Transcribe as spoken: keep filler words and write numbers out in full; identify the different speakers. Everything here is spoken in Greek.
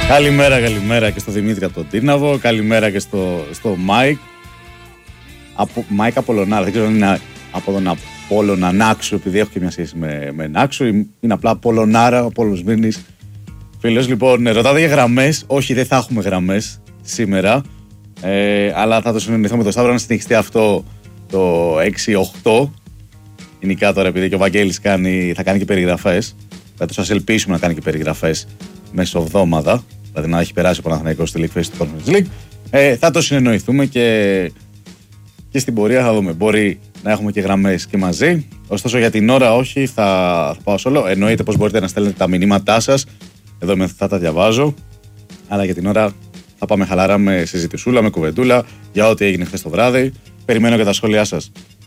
Speaker 1: Καλημέρα, καλημέρα και στο Δημήτρη από τον Τίναβο. Καλημέρα και στο, στο Μάικ. Από, Μάικ Απολωνάρα. Δεν ξέρω αν είναι από τον Απόλλωνα Νάξου, επειδή έχω και μια σχέση με, με Νάξου. Είναι απλά Απολωνάρα, Απόλλωνος Μύρνης. Φίλος, λοιπόν, ρωτάτε για γραμμές. Όχι, δεν θα έχουμε γραμμές σήμερα. Ε, αλλά θα το συνεννοηθώ με τον Σταύρο να συνεχιστεί αυτό το έξι οκτώ. Γενικά τώρα, επειδή και ο Βαγγέλης κάνει, θα κάνει και περιγραφές. Θα τους σας ελπίσουμε να κάνει και περιγραφές μεσοβδόμαδα. Δηλαδή να έχει περάσει ο Παναθηναϊκός στη League Phase του Conference League. Ε, θα το συνεννοηθούμε και, και στην πορεία θα δούμε. Μπορεί να έχουμε και γραμμές και μαζί. Ωστόσο για την ώρα όχι, θα, θα πάω solo. Εννοείται πως μπορείτε να στέλνετε τα μηνύματά σας. Εδώ με, θα τα διαβάζω. Αλλά για την ώρα θα πάμε χαλαρά με συζητησούλα, με κουβεντούλα για ό,τι έγινε χθες το βράδυ. Περιμένω και τα σχόλιά σας